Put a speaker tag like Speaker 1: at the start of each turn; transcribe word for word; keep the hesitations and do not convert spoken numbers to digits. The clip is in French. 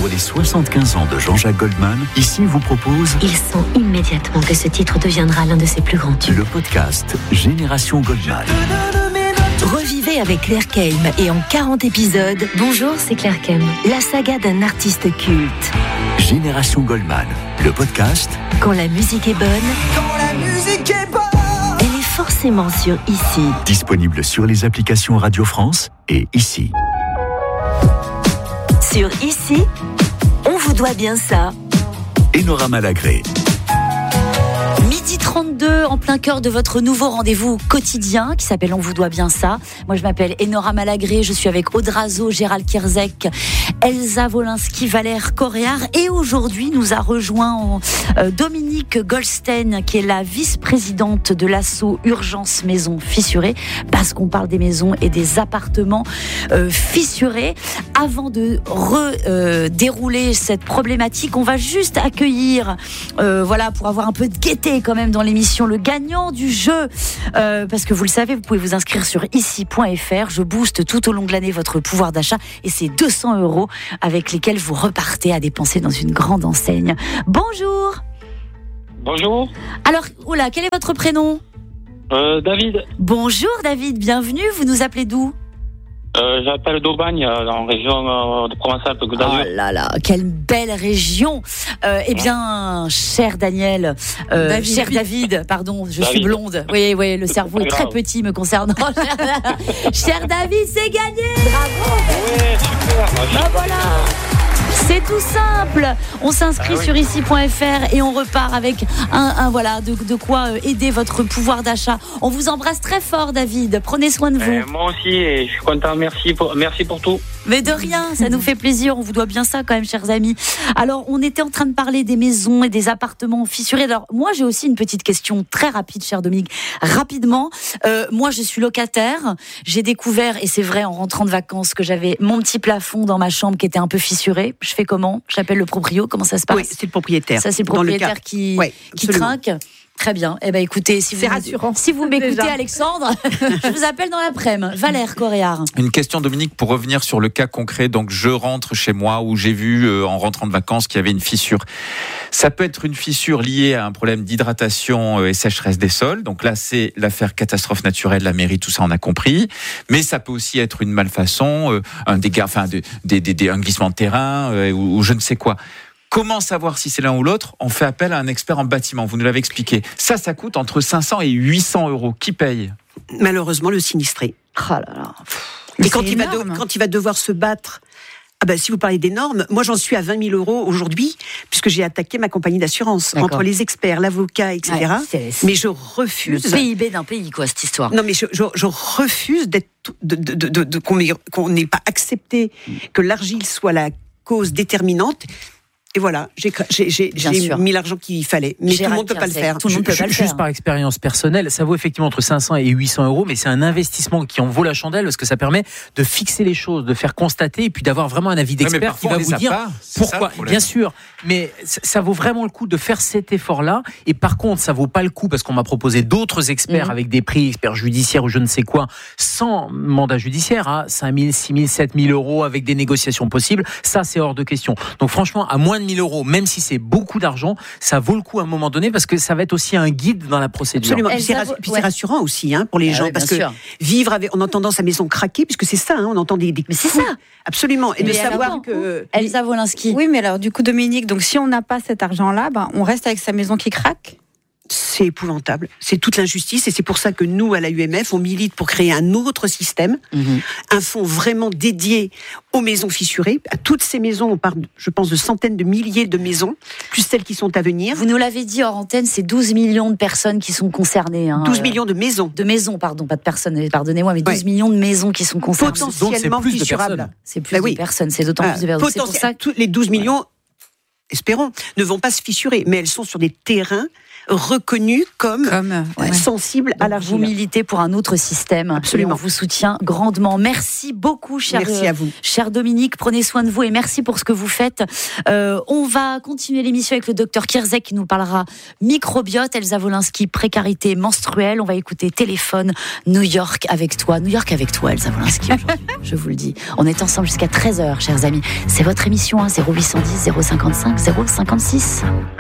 Speaker 1: les soixante-quinze ans de Jean-Jacques Goldman, Ici vous propose...
Speaker 2: Il sent immédiatement que ce titre deviendra l'un de ses plus grands tubes.
Speaker 1: Le podcast Génération Goldman.
Speaker 3: Revivez avec Claire Kelm et en quarante épisodes.
Speaker 2: Bonjour, c'est Claire Kelm.
Speaker 3: La saga d'un artiste culte.
Speaker 1: Génération Goldman, le podcast.
Speaker 3: Quand la musique est bonne.
Speaker 4: Quand la musique est bonne.
Speaker 3: Elle est forcément sur Ici.
Speaker 1: Disponible sur les applications Radio France et Ici.
Speaker 3: Sur Ici, on vous doit bien ça.
Speaker 1: Enora Malagré.
Speaker 5: midi trente-deux, en plein cœur de votre nouveau rendez-vous quotidien qui s'appelle On vous doit bien ça. Moi, je m'appelle Enora Malagré, je suis avec Aude Razo, Gérald Kierzek, Elsa Wolinski, Valère Coréard. Et aujourd'hui, nous a rejoint euh, Dominique Goldstein, qui est la vice-présidente de l'asso Urgence Maisons Fissurées, parce qu'on parle des maisons et des appartements euh, fissurés. Avant de redérouler euh, cette problématique, on va juste accueillir, euh, voilà, pour avoir un peu de gaieté quand même dans l'émission, le gagnant du jeu, euh, parce que vous le savez, vous pouvez vous inscrire sur ici point f r. Je booste tout au long de l'année votre pouvoir d'achat et c'est deux cents euros avec lesquels vous repartez à dépenser dans une grande enseigne. Bonjour.
Speaker 6: Bonjour.
Speaker 5: Alors, oula, quel est votre prénom ?
Speaker 6: euh, David.
Speaker 5: Bonjour David, bienvenue. Vous nous appelez d'où ?
Speaker 6: Euh, j'appelle d'Aubagne, en région euh, de Provence-Alpes-Côte d'Azur.
Speaker 5: Oh là là, quelle belle région. Euh, eh bien, cher Daniel, euh,
Speaker 7: David,
Speaker 5: cher
Speaker 7: oui.
Speaker 5: David, pardon, je
Speaker 6: David.
Speaker 5: suis blonde. Oui, oui, le cerveau est très
Speaker 6: grave.
Speaker 5: petit me concernant. Cher David, c'est gagné. Bravo.
Speaker 6: Ouais, super.
Speaker 5: Bah voilà. C'est tout simple. On s'inscrit
Speaker 6: Ah oui.
Speaker 5: sur ici point f r et on repart avec un, un voilà de, de quoi aider votre pouvoir d'achat. On vous embrasse très fort, David. Prenez soin de vous.
Speaker 6: Euh, moi aussi, et je suis content. Merci pour, merci pour tout.
Speaker 5: Mais de rien, ça nous fait plaisir. On vous doit bien ça quand même, chers amis. Alors, on était en train de parler des maisons et des appartements fissurés. Alors, moi, j'ai aussi une petite question très rapide, cher Dominique. Rapidement, euh, moi, je suis locataire. J'ai découvert, et c'est vrai, en rentrant de vacances, que j'avais mon petit plafond dans ma chambre qui était un peu fissuré. Je fais comment ? J'appelle le proprio. Comment ça se passe ?
Speaker 7: Oui, c'est le propriétaire.
Speaker 5: Ça, c'est le
Speaker 7: Dans le
Speaker 5: propriétaire
Speaker 7: cas.
Speaker 5: qui,
Speaker 7: Ouais,
Speaker 5: qui
Speaker 7: absolument.
Speaker 5: trinque. Très bien. Eh ben, écoutez, si vous,
Speaker 7: C'est rassurant.
Speaker 5: si vous m'écoutez,
Speaker 7: Déjà.
Speaker 5: Alexandre, je vous appelle dans l'après-midi. Valère Coréard.
Speaker 8: Une question, Dominique, pour revenir sur le cas concret. Donc, je rentre chez moi où j'ai vu, euh, en rentrant de vacances, qu'il y avait une fissure. Ça peut être une fissure liée à un problème d'hydratation euh, et sécheresse des sols. Donc là, c'est l'affaire catastrophe naturelle, la mairie, tout ça, on a compris. Mais ça peut aussi être une malfaçon, euh, un dégât, enfin, de, des, des, des, un glissement de terrain euh, ou, ou je ne sais quoi. Comment savoir si c'est l'un ou l'autre ? On fait appel à un expert en bâtiment. Vous nous l'avez expliqué. Ça, ça coûte entre cinq cents et huit cents euros. Qui paye ?
Speaker 7: Malheureusement, le sinistré.
Speaker 5: Oh là là.
Speaker 7: Et quand il, va de- quand il va devoir se battre, ah ben, si vous parlez des normes, moi j'en suis à vingt mille euros aujourd'hui, puisque j'ai attaqué ma compagnie d'assurance.
Speaker 5: D'accord.
Speaker 7: Entre les experts, l'avocat, et cetera.
Speaker 5: Ouais, c'est- c'est
Speaker 7: mais je
Speaker 5: le
Speaker 7: refuse.
Speaker 5: P I B d'un pays, quoi, cette histoire.
Speaker 7: Non, mais je, je, je refuse d'être, de, de, de, de, de- qu'on m'ait- qu'on n'ait pas accepté que l'argile soit la cause déterminante. Et voilà, j'ai, j'ai, j'ai,
Speaker 5: Bien
Speaker 7: j'ai
Speaker 5: sûr.
Speaker 7: mis l'argent qu'il fallait. Mais
Speaker 5: Gérald
Speaker 7: tout le monde ne peut pas le
Speaker 5: Kierzek,
Speaker 7: faire.
Speaker 5: tout le monde peut pas le
Speaker 9: Juste
Speaker 5: faire.
Speaker 9: par expérience personnelle, ça vaut effectivement entre cinq cents et huit cents euros, mais c'est un investissement qui en vaut la chandelle parce que ça permet de fixer les choses, de faire constater et puis d'avoir vraiment un avis
Speaker 8: Ouais, mais
Speaker 9: d'expert qui
Speaker 8: parfois,
Speaker 9: va
Speaker 8: on les
Speaker 9: vous
Speaker 8: a
Speaker 9: dire
Speaker 8: pas. C'est ça, le
Speaker 9: pourquoi.
Speaker 8: problème.
Speaker 9: Bien sûr, mais ça, ça vaut vraiment le coup de faire cet effort-là. Et par contre, ça vaut pas le coup parce qu'on m'a proposé d'autres experts
Speaker 5: Mhm.
Speaker 9: avec des prix, experts judiciaires ou je ne sais quoi, sans mandat judiciaire, à cinq mille, six mille, sept mille euros avec des négociations possibles. Ça, c'est hors de question. Donc franchement, à moins de mille euros, même si c'est beaucoup d'argent, ça vaut le coup à un moment donné parce que ça va être aussi un guide dans la procédure.
Speaker 7: Absolument.
Speaker 5: Elle
Speaker 7: Puis c'est,
Speaker 5: s'avoue-
Speaker 7: rass- puis
Speaker 5: ouais.
Speaker 7: c'est rassurant aussi hein, pour les
Speaker 5: Ah
Speaker 7: gens
Speaker 5: oui,
Speaker 7: parce
Speaker 5: bien
Speaker 7: que
Speaker 5: sûr.
Speaker 7: vivre avec, on entend sa maison craquer, puisque c'est ça, hein, on entend des, des
Speaker 5: Mais c'est
Speaker 7: coups.
Speaker 5: ça.
Speaker 7: Absolument. Et
Speaker 5: Mais
Speaker 7: de
Speaker 5: alors,
Speaker 7: savoir
Speaker 5: attends,
Speaker 7: que
Speaker 5: Elsa Wolinski.
Speaker 10: Oui, mais alors du coup, Dominique, donc si on n'a pas cet argent-là, ben, on reste avec sa maison qui craque.
Speaker 7: c'est épouvantable. C'est toute l'injustice et c'est pour ça que nous, à la U M F, on milite pour créer un autre système,
Speaker 5: Mhm.
Speaker 7: un fonds vraiment dédié aux maisons fissurées, à toutes ces maisons. On parle, je pense, de centaines de milliers de maisons, plus celles qui sont à venir.
Speaker 5: Vous nous l'avez dit hors antenne, c'est douze millions de personnes qui sont concernées. Hein,
Speaker 7: douze
Speaker 5: euh,
Speaker 7: millions de maisons.
Speaker 5: de maisons, pardon, pas de personnes, pardonnez-moi, mais douze
Speaker 7: Ouais.
Speaker 5: millions de maisons qui sont concernées.
Speaker 7: Potentiellement
Speaker 9: Donc, c'est plus de
Speaker 7: fissurables.
Speaker 9: personnes.
Speaker 5: C'est plus
Speaker 7: Bah
Speaker 5: de
Speaker 7: oui.
Speaker 5: personnes, c'est d'autant
Speaker 7: Voilà.
Speaker 5: plus de personnes. C'est pour
Speaker 7: Potentiel-
Speaker 5: ça que
Speaker 7: tous les douze millions, espérons, ne vont pas se fissurer, mais elles sont sur des terrains reconnus comme,
Speaker 10: Comme, ouais.
Speaker 7: sensibles à
Speaker 5: Donc,
Speaker 7: l'argile.
Speaker 5: vous militez pour un autre système.
Speaker 7: Absolument.
Speaker 5: Et on vous soutient grandement. Merci beaucoup, cher,
Speaker 7: Merci à vous.
Speaker 5: cher Dominique. Prenez soin de vous et merci pour ce que vous faites. Euh, on va continuer l'émission avec le docteur Kierzek qui nous parlera microbiote. Elsa Wolinski, précarité menstruelle. On va écouter Téléphone New York avec toi. New York avec toi, Elsa Wolinski, aujourd'hui. Je vous le dis. On est ensemble jusqu'à treize heures, chers amis. C'est votre émission, hein, zéro huit cent dix, zéro cinquante-cinq, zéro cinquante-six.